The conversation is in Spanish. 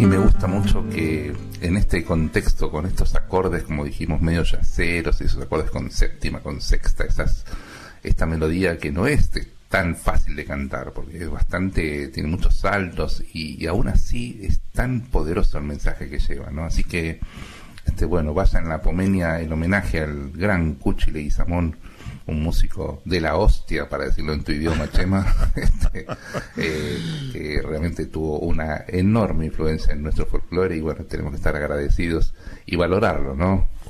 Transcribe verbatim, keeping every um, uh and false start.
Y me gusta mucho que en este contexto, con estos acordes, como dijimos, medio yaceros, y esos acordes con séptima, con sexta, esas, esta melodía que no es de, tan fácil de cantar, porque es bastante, tiene muchos saltos, y, y aún así es tan poderoso el mensaje que lleva, ¿no? Así que, este, bueno, vaya en la Pomenia el homenaje al gran Cuchi Leguizamón, un músico de la hostia, para decirlo en tu idioma, Chema, este, eh, que realmente tuvo una enorme influencia en nuestro folclore, y bueno, tenemos que estar agradecidos y valorarlo, ¿no?